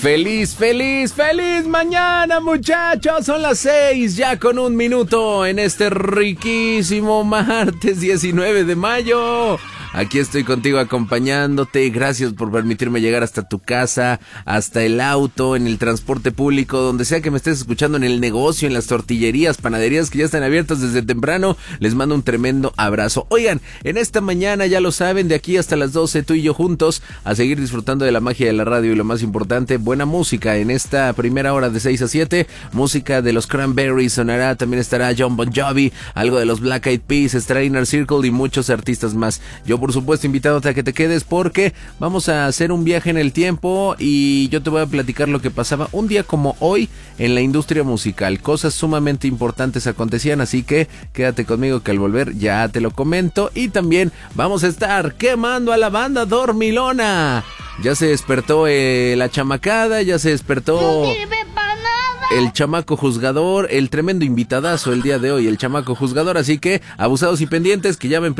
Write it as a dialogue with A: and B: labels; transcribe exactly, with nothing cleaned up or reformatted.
A: Feliz, feliz, feliz mañana, muchachos. Son las seis ya con un minuto en este riquísimo martes diecinueve de mayo. Aquí estoy contigo acompañándote. Gracias por permitirme llegar hasta tu casa, hasta el auto, en el transporte público, donde sea que me estés escuchando, en el negocio, en las tortillerías, panaderías que ya están abiertas desde temprano. Les mando un tremendo abrazo. Oigan, en esta mañana, ya lo saben, de aquí hasta las doce, tú y yo juntos, a seguir disfrutando de la magia de la radio y lo más importante, buena música. En esta primera hora de seis a siete, música de los Cranberries sonará, también estará Jon Bon Jovi, algo de los Black Eyed Peas, estará Inner Circle y muchos artistas más. Yo, por supuesto, invitándote a que te quedes porque vamos a hacer un viaje en el tiempo y yo te voy a platicar lo que pasaba un día como hoy en la industria musical. Cosas sumamente importantes acontecían, así que quédate conmigo que al volver ya te lo comento. Y también vamos a estar quemando a la banda dormilona. Ya se despertó eh, la chamacada, ya se despertó...
B: No sirve para nada.
A: El chamaco juzgador, el tremendo invitadazo el día de hoy, el chamaco juzgador, así que abusados y pendientes que ya me